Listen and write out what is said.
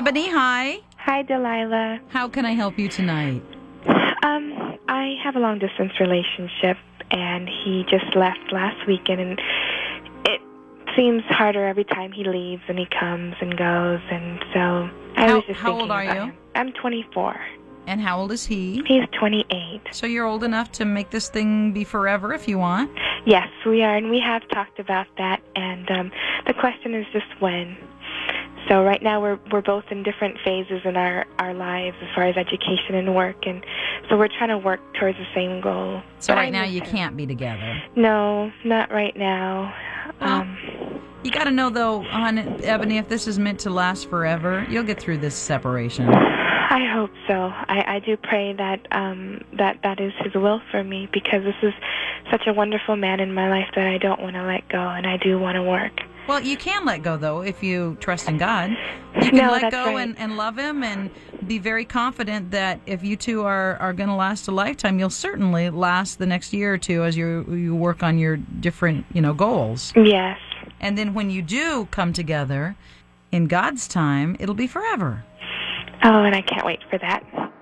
Ebony, hi. Hi, Delilah. How can I help you tonight? I have a long-distance relationship, and he just left last weekend, and it seems harder every time he leaves and he comes and goes, and so I was just How thinking old are about you? him. I'm 24. And how old is he? He's 28. So you're old enough to make this thing be forever if you want. Yes, we are, and we have talked about that, and the question is just when. So right now we're both in different phases in our lives as far as education and work, and so we're trying to work towards the same goal. So But right I now miss you him. can't be together. No, not right now. Well, you got to know, though, Ebony, if this is meant to last forever, you'll get through this separation. I hope so. I do pray that that is His will for me, because this is such a wonderful man in my life that I don't want to let go, and I do want to work. Well, you can let go, though, if you trust in God. You can No, let that's go right. and love Him and be very confident that if you two are going to last a lifetime, you'll certainly last the next year or two as you work on your different, goals. Yes. And then when you do come together, in God's time, it'll be forever. Oh, and I can't wait for that.